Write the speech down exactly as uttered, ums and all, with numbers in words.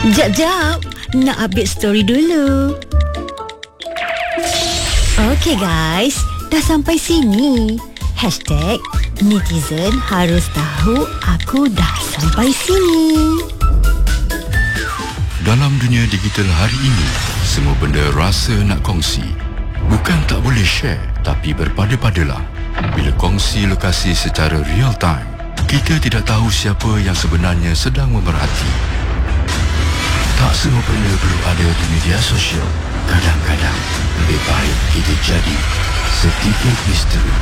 Jap, jap. Nak update story dulu. Okay guys, dah sampai sini. Hashtag netizen harus tahu aku dah sampai sini. Dalam dunia digital hari ini, semua benda rasa nak kongsi. Bukan tak boleh share, tapi berpada-padalah. Bila kongsi lokasi secara real time, kita tidak tahu siapa yang sebenarnya sedang memerhati. Tak semua benda perlu ada di media sosial. Kadang-kadang lebih baik kita jadi setitik misteri.